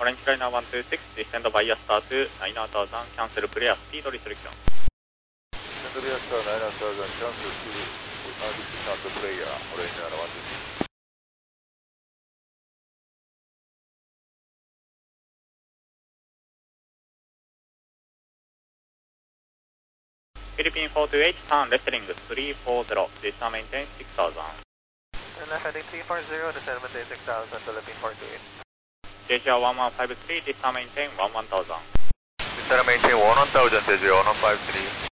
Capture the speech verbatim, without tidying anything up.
Orange Liner one two six, descend via star to nine thousand, cancel clear speed restriction. Descend via star nine thousand, cancel speed restriction to player, Orange Liner one two six. Philippine four two eight, turn left heading three four zero, descend maintain six thousand. Turn left heading three four zero, descend maintain six thousand, Philippine four two eight. J J R one one five three, descend maintain one one thousand. Descend maintain one one thousand, J J R one one five three.